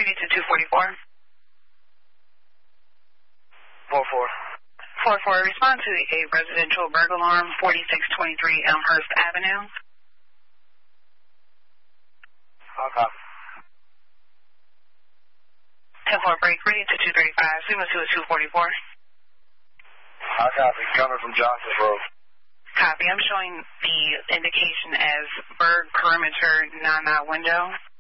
ready to 244. 44. 44, respond to a residential burglar alarm, 4623 Elmhurst Avenue. Okay. 10-4 break, ready to 235, Lima to 244. I copy, coming from Johnson's Road. Copy, I'm showing the indication as Berg perimeter 9 window.